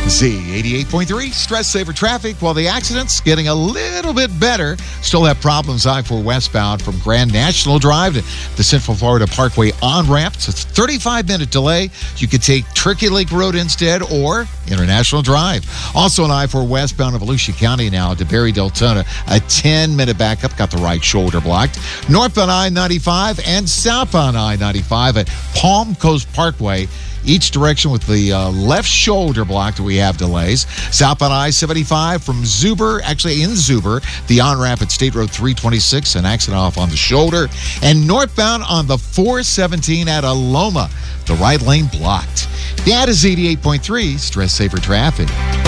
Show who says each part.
Speaker 1: Z88.3, stress saver traffic. While the accident's getting a little bit better, still have problems I-4 westbound from Grand National Drive to the Central Florida Parkway on-ramp. It's a 35-minute delay. You could take Turkey Lake Road instead or International Drive. Also on I-4 westbound of Volusia County now to Barry Deltona, a 10-minute backup. Got the right shoulder blocked. Northbound I-95 and southbound I-95 at Palm Coast Parkway. Each direction with the left shoulder blocked, we have delays. Southbound I-75 from Zuber, actually in Zuber, the on-ramp at State Road 326, an accident off on the shoulder. And northbound on the 417 at Aloma, the right lane blocked. That is 88.3 stress saver traffic.